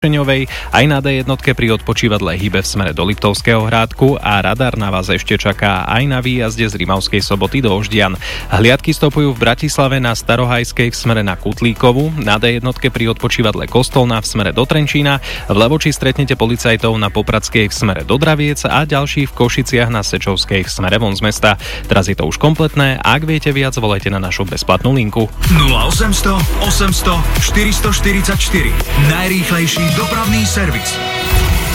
aj na D1 pri odpočívadle Hybe v smere do Liptovského Hrádku a radar na vás ešte čaká aj na výjazde z Rimavskej Soboty do Oždian. Hliadky stopujú v Bratislave na Starohajskej v smere na Kutlíkovu, na D1 pri odpočívadle Kostolná v smere do Trenčína, v Levoči stretnete policajtov na Popradskej v smere do Draviec a ďalší v Košiciach na Sečovskej v smere von z mesta. Teraz je to už kompletné, ak viete viac, volajte na našu bezplatnú linku 0800 800 444. Najrýchlejší dopravný servis.